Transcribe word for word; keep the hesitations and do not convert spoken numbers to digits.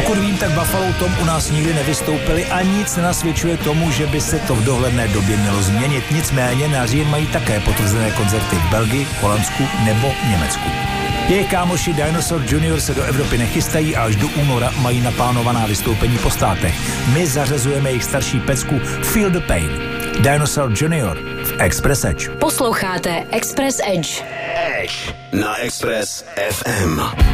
Pokud vím, tak Buffalo Tom u nás nikdy nevystoupili a nic nenasvědčuje tomu, že by se to v dohledné době mělo změnit. Nicméně na říjen mají také potvrzené koncerty v Belgii, Holandsku nebo Německu. Jejich kámoši Dinosaur Junior se do Evropy nechystají a až do února mají naplánovaná vystoupení po státech. My zařazujeme jejich starší pecku Feel the Pain. Dinosaur Junior v Express Edge. Posloucháte Express Edge. Edge na Express F M.